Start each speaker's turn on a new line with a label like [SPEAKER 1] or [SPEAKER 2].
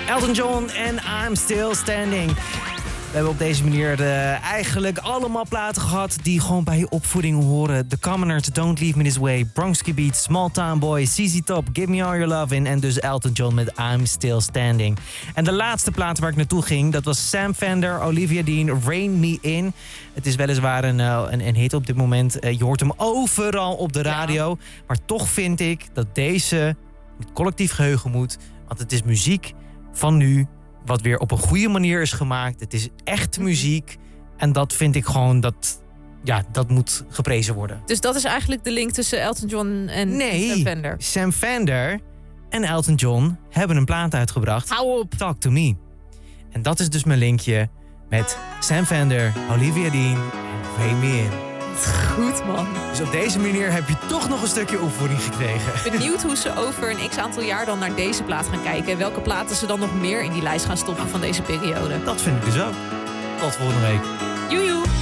[SPEAKER 1] Elton John en I'm Still Standing. We hebben op deze manier eigenlijk allemaal platen gehad die gewoon bij je opvoeding horen. The Commoners, Don't Leave Me This Way, Bronx Beat, Small Town Boy, ZZ Top, Give Me All Your Love In en dus Elton John met I'm Still Standing. En de laatste plaat waar ik naartoe ging, dat was Sam Fender, Olivia Dean, Rain Me In. Het is weliswaar een hit op dit moment. Je hoort hem overal op de radio. Ja. Maar toch vind ik dat deze het collectief geheugen moet. Want het is muziek van nu, wat weer op een goede manier is gemaakt. Het is echt muziek. En dat vind ik gewoon dat moet geprezen worden.
[SPEAKER 2] Dus dat is eigenlijk de link tussen Elton John en Sam Fender?
[SPEAKER 1] Sam Fender en Elton John hebben een plaat uitgebracht.
[SPEAKER 2] Hou op!
[SPEAKER 1] Talk to Me. En dat is dus mijn linkje met Sam Fender, Olivia Dean en Rain Me In.
[SPEAKER 2] Goed, man.
[SPEAKER 1] Dus op deze manier heb je toch nog een stukje opvoeding gekregen.
[SPEAKER 2] Benieuwd hoe ze over een x-aantal jaar dan naar deze plaat gaan kijken. En welke platen ze dan nog meer in die lijst gaan stoppen van deze periode.
[SPEAKER 1] Dat vind ik dus ook. Tot volgende week.
[SPEAKER 2] Joejoe!